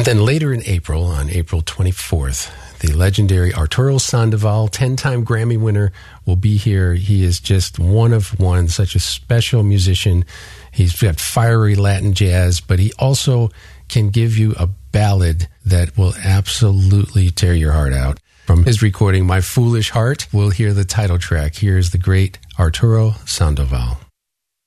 And then later in April, on April 24th, the legendary Arturo Sandoval, 10-time Grammy winner, will be here. He is just one of one, such a special musician. He's got fiery Latin jazz, but he also can give you a ballad that will absolutely tear your heart out. From his recording, My Foolish Heart, we'll hear the title track. Here's the great Arturo Sandoval.